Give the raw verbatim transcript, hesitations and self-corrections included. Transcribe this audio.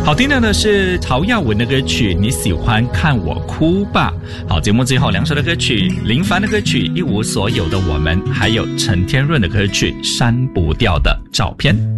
好听的是曹耀文的歌曲《你喜欢看我哭吧》。好，节目最后两首的歌曲，林凡的歌曲《一无所有的我们》，还有陈天润的歌曲《删不掉的照片》。